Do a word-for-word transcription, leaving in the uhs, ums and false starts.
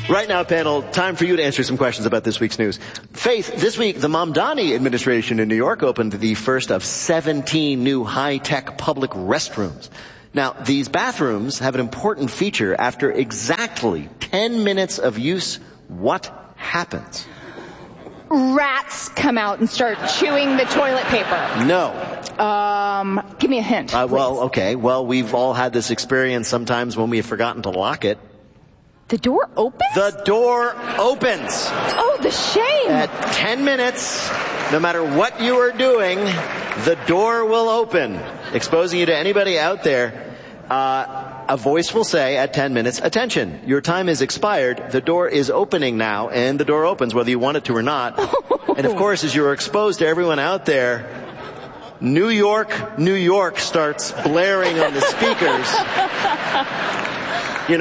Right now, panel, time for you to answer some questions about this week's news. Faith, this week, the Mamdani administration in New York opened the first of seventeen new high-tech public restrooms. Now, these bathrooms have an important feature. After exactly ten minutes of use, what happens? Rats come out and start chewing the toilet paper. No. Um, give me a hint. Uh, well, okay. Well, we've all had this experience sometimes when we have forgotten to lock it. The door opens? The door opens. Oh, the shame. At ten minutes, no matter what you are doing, the door will open, exposing you to anybody out there. Uh, a voice will say at ten minutes, attention, your time is expired. The door is opening now, and the door opens whether you want it to or not. And of course, as you're exposed to everyone out there, New York, New York starts blaring on the speakers.